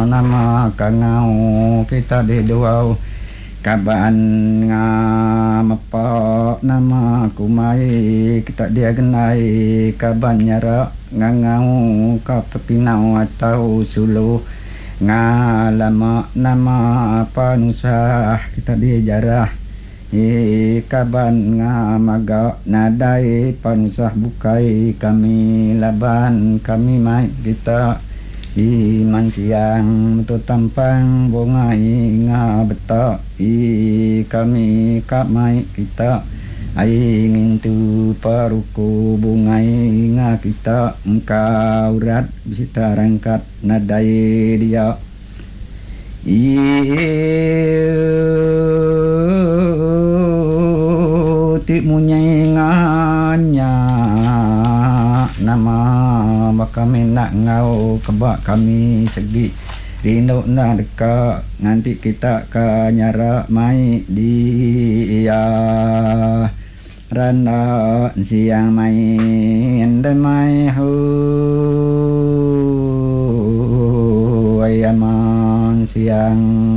nama kangau kita di dua kaban ngamapo nama kumai kita dia genai kaban nyara ngangau kapepinau atau sulu ngalama nama panusah kita dia jarah kaban ngamaga nadai panusah bukai kami laban kami mai kita iman siang tu tampang bongai nga betak kami kamai kita ingin tu paruku bungai nga kita engkau rat bisita rangkat nadai dia ti munyai nganya nama kami nak ngau kebak kami segi rindu na deka nanti kita ke nyara mai dia rana siang main dan mai hu ayaman siang